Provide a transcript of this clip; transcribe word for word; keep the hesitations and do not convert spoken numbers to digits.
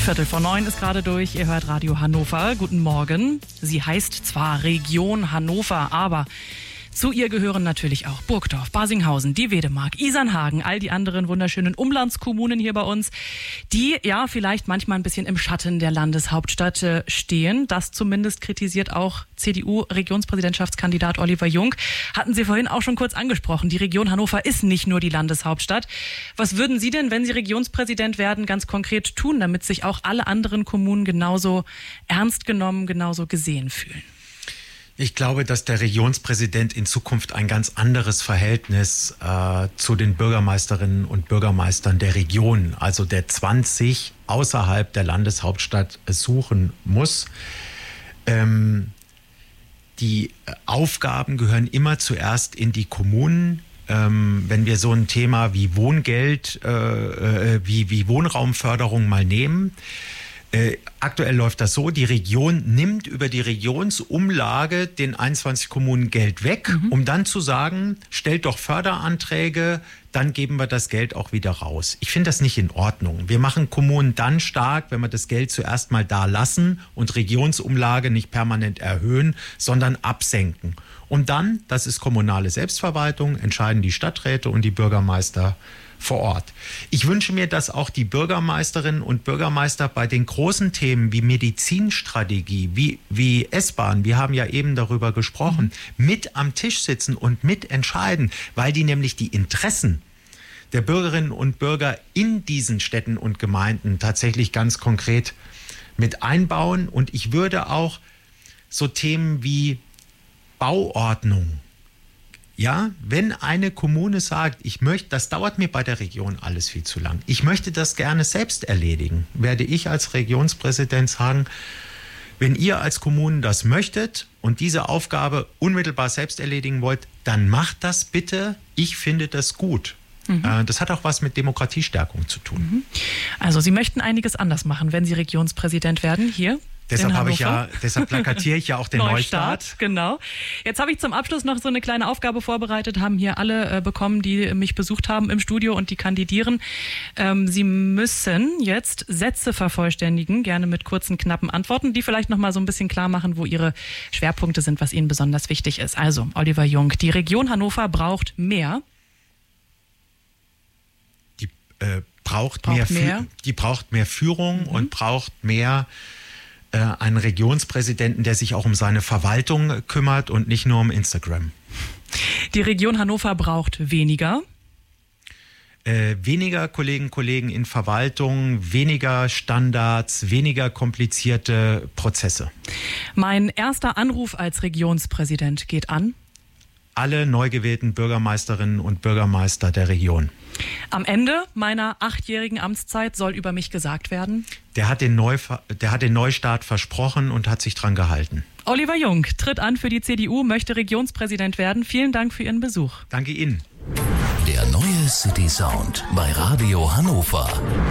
Viertel vor neun ist gerade durch. Ihr hört Radio Hannover. Guten Morgen. Sie heißt zwar Region Hannover, aber zu ihr gehören natürlich auch Burgdorf, Basinghausen, die Wedemark, Isernhagen, all die anderen wunderschönen Umlandskommunen hier bei uns, die ja vielleicht manchmal ein bisschen im Schatten der Landeshauptstadt äh, stehen. Das zumindest kritisiert auch C D U-Regionspräsidentschaftskandidat Oliver Jung. Hatten Sie vorhin auch schon kurz angesprochen. Die Region Hannover ist nicht nur die Landeshauptstadt. Was würden Sie denn, wenn Sie Regionspräsident werden, ganz konkret tun, damit sich auch alle anderen Kommunen genauso ernst genommen, genauso gesehen fühlen? Ich glaube, dass der Regionspräsident in Zukunft ein ganz anderes Verhältnis äh, zu den Bürgermeisterinnen und Bürgermeistern der Region, also der zwanzig außerhalb der Landeshauptstadt, suchen muss. Ähm, die Aufgaben gehören immer zuerst in die Kommunen. Ähm, wenn wir so ein Thema wie Wohngeld, äh, äh, wie, wie Wohnraumförderung mal nehmen, Äh, aktuell läuft das so, die Region nimmt über die Regionsumlage den einundzwanzig Kommunen Geld weg, mhm. um dann zu sagen, stellt doch Förderanträge, dann geben wir das Geld auch wieder raus. Ich finde das nicht in Ordnung. Wir machen Kommunen dann stark, wenn wir das Geld zuerst mal da lassen und Regionsumlage nicht permanent erhöhen, sondern absenken. Und dann, das ist kommunale Selbstverwaltung, entscheiden die Stadträte und die Bürgermeister vor Ort. Ich wünsche mir, dass auch die Bürgermeisterinnen und Bürgermeister bei den großen Themen wie Medizinstrategie, wie, wie S-Bahn, wir haben ja eben darüber gesprochen, mhm. mit am Tisch sitzen und mitentscheiden, weil die nämlich die Interessen der Bürgerinnen und Bürger in diesen Städten und Gemeinden tatsächlich ganz konkret mit einbauen. Und ich würde auch so Themen wie Bauordnung, ja, wenn eine Kommune sagt, ich möchte, das dauert mir bei der Region alles viel zu lang, ich möchte das gerne selbst erledigen, werde ich als Regionspräsident sagen, wenn ihr als Kommunen das möchtet und diese Aufgabe unmittelbar selbst erledigen wollt, dann macht das bitte, ich finde das gut. Mhm. Äh, das hat auch was mit Demokratiestärkung zu tun. Mhm. Also Sie möchten einiges anders machen, wenn Sie Regionspräsident werden, hier? Deshalb habe ich ja, deshalb plakatiere ich ja auch den Neustart. Neustart. Genau. Jetzt habe ich zum Abschluss noch so eine kleine Aufgabe vorbereitet, haben hier alle äh, bekommen, die mich besucht haben im Studio und die kandidieren. Ähm, Sie müssen jetzt Sätze vervollständigen, gerne mit kurzen, knappen Antworten, die vielleicht noch mal so ein bisschen klar machen, wo Ihre Schwerpunkte sind, was Ihnen besonders wichtig ist. Also, Oliver Jung, die Region Hannover braucht mehr. Die äh, braucht, braucht mehr, mehr. Die braucht mehr Führung Mhm. und braucht mehr einen Regionspräsidenten, der sich auch um seine Verwaltung kümmert und nicht nur um Instagram. Die Region Hannover braucht weniger. Äh, weniger Kolleginnen und Kollegen in Verwaltung, weniger Standards, weniger komplizierte Prozesse. Mein erster Anruf als Regionspräsident geht an alle neu gewählten Bürgermeisterinnen und Bürgermeister der Region. Am Ende meiner achtjährigen Amtszeit soll über mich gesagt werden: Der hat den, Neu, der hat den Neustart versprochen und hat sich dran gehalten. Oliver Jung tritt an für die C D U, möchte Regionspräsident werden. Vielen Dank für Ihren Besuch. Danke Ihnen. Der neue City Sound bei Radio Hannover.